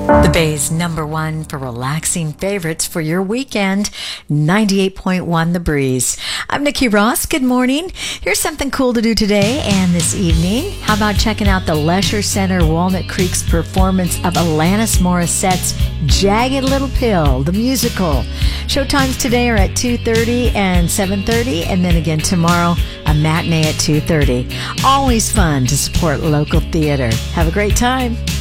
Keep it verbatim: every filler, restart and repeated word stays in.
The Bay's number one for relaxing favorites for your weekend, ninety-eight point one The Breeze. I'm Nikki Ross. Good morning. Here's something cool to do today and this evening. How about checking out the Leisure Center Walnut Creek's performance of Alanis Morissette's Jagged Little Pill, the musical. Showtimes today are at two thirty and seven thirty, and then again tomorrow, a matinee at two thirty. Always fun to support local theater. Have a great time.